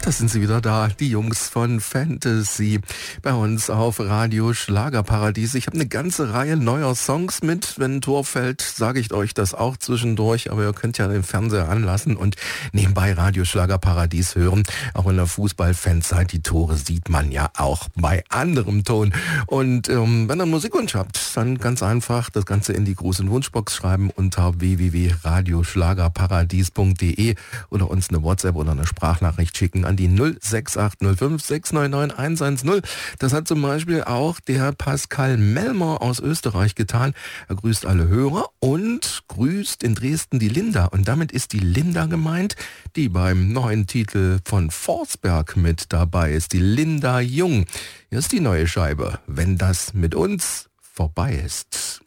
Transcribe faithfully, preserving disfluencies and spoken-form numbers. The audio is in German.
Das sind sie wieder da, die Jungs von Fantasy, bei uns auf Radio Schlagerparadies. Ich habe eine ganze Reihe neuer Songs mit. Wenn ein Tor fällt, sage ich euch das auch zwischendurch, aber ihr könnt ja den Fernseher anlassen und nebenbei Radio Schlagerparadies hören. Auch in der Fußballfans seid, die Tore sieht man ja auch bei anderem Ton. Und ähm, wenn ihr einen Musikwunsch habt, dann ganz einfach das Ganze in die große Wunschbox schreiben unter w w w punkt radio schlagerparadies punkt d e oder uns eine WhatsApp oder eine Sprachnachricht schicken an die null sechs acht null fünf sechs neun neun eins eins null. Das hat zum Beispiel auch der Pascal Melmer aus Österreich getan. Er grüßt alle Hörer und grüßt in Dresden die Linda. Und damit ist die Linda gemeint, die beim neuen Titel von Forsberg mit dabei ist. Die Linda Jung. Hier ist die neue Scheibe, wenn das mit uns vorbei ist.